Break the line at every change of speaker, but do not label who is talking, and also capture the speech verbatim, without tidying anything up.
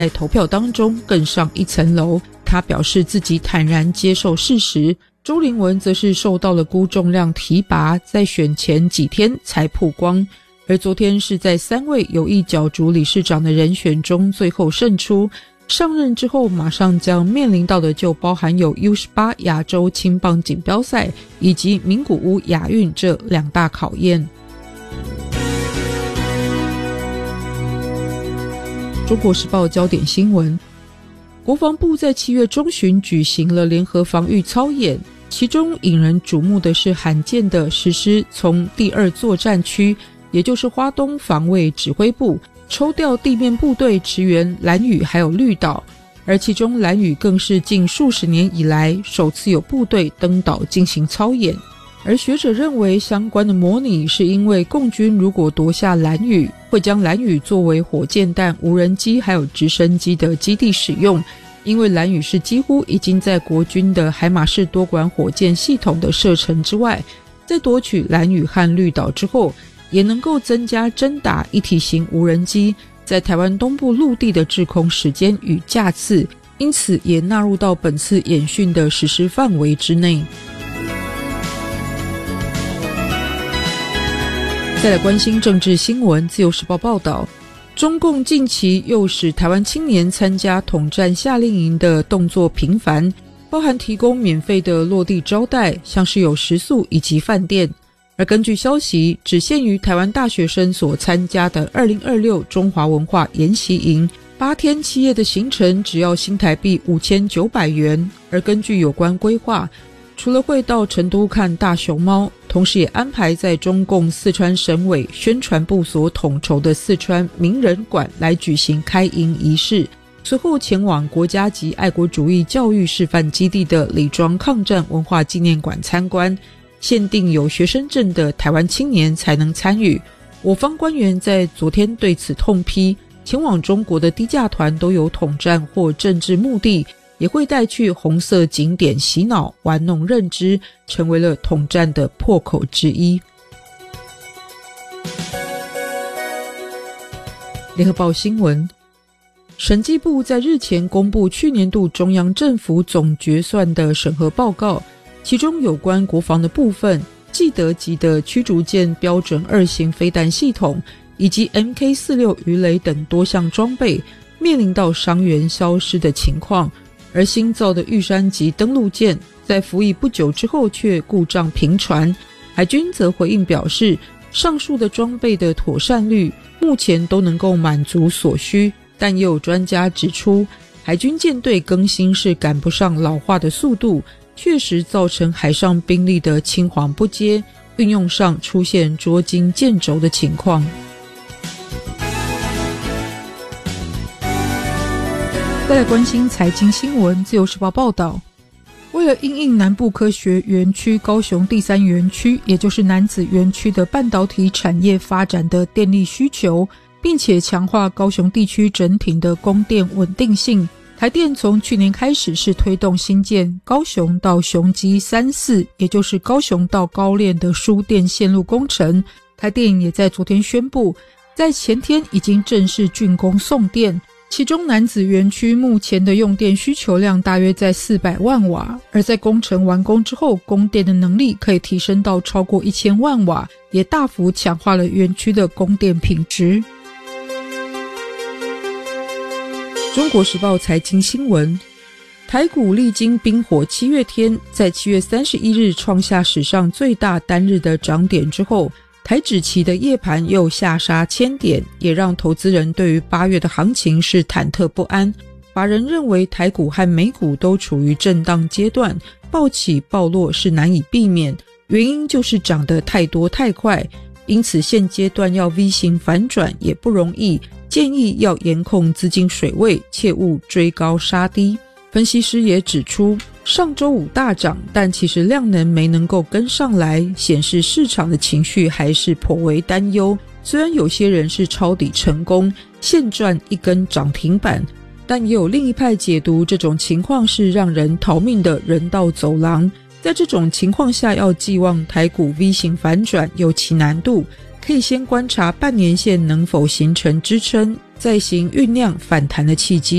在投票当中更上一层楼。他表示自己坦然接受事实。周凌文则是受到了辜仲谅提拔，在选前几天才曝光，而昨天是在三位有意角逐理事长的人选中最后胜出。上任之后马上将面临到的就包含有 U 十八 亚洲青棒锦标赛以及名古屋亚运这两大考验。中国时报焦点新闻，国防部在七月中旬举行了联合防御操演，其中引人瞩目的是罕见的实施从第二作战区，也就是花东防卫指挥部抽调地面部队驰援兰屿还有绿岛，而其中兰屿更是近数十年以来首次有部队登岛进行操演。而学者认为相关的模拟是因为共军如果夺下兰屿，会将兰屿作为火箭弹、无人机还有直升机的基地使用，因为兰屿是几乎已经在国军的海马式多管火箭系统的射程之外，在夺取兰屿和绿岛之后，也能够增加侦打一体型无人机在台湾东部陆地的制空时间与架次，因此也纳入到本次演训的实施范围之内。再来关心政治新闻，自由时报报道，中共近期又使台湾青年参加统战夏令营的动作频繁，包含提供免费的落地招待，像是有食宿以及饭店。而根据消息，只限于台湾大学生所参加的二零二六中华文化研习营，八天七夜的行程只要新台币五千九百元。而根据有关规划，除了会到成都看大熊猫，同时也安排在中共四川省委宣传部所统筹的四川名人馆来举行开营仪式，随后前往国家级爱国主义教育示范基地的李庄抗战文化纪念馆参观，限定有学生证的台湾青年才能参与。我方官员在昨天对此痛批，前往中国的低价团都有统战或政治目的，也会带去红色景点洗脑玩弄认知，成为了统战的破口之一。联合报新闻，审计部在日前公布去年度中央政府总决算的审核报告，其中有关国防的部分，既得级的驱逐舰标准二型飞弹系统以及 M K 四十六 鱼雷等多项装备面临到伤员消失的情况，而新造的玉山级登陆舰在服役不久之后却故障频传。海军则回应表示，上述的装备的妥善率目前都能够满足所需，但也有专家指出，海军舰队更新是赶不上老化的速度，确实造成海上兵力的青黄不接，运用上出现捉襟见肘的情况。再来关心财经新闻，自由时报报道，为了因应南部科学园区高雄第三园区，也就是楠梓园区的半导体产业发展的电力需求，并且强化高雄地区整体的供电稳定性，台电从去年开始是推动新建高雄到雄基三四，也就是高雄到高炼的输电线路工程。台电也在昨天宣布，在前天已经正式竣工送电，其中楠梓园区目前的用电需求量大约在四百万瓦，而在工程完工之后，供电的能力可以提升到超过一千万瓦，也大幅强化了园区的供电品质。中国时报财经新闻，台股历经冰火七月天，在七月三十一日创下史上最大单日的涨点之后，台指期的夜盘又下杀千点，也让投资人对于八月的行情是忐忑不安。法人认为台股和美股都处于震荡阶段，暴起暴落是难以避免，原因就是涨得太多太快，因此现阶段要 V 型反转也不容易，建议要严控资金水位，切勿追高杀低。分析师也指出，上周五大涨，但其实量能没能够跟上来，显示市场的情绪还是颇为担忧。虽然有些人是抄底成功，现赚一根涨停板，但也有另一派解读这种情况是让人逃命的人道走廊。在这种情况下，要寄望台股 V 型反转有其难度，可以先观察半年线能否形成支撑， 再行酝酿反弹的契机。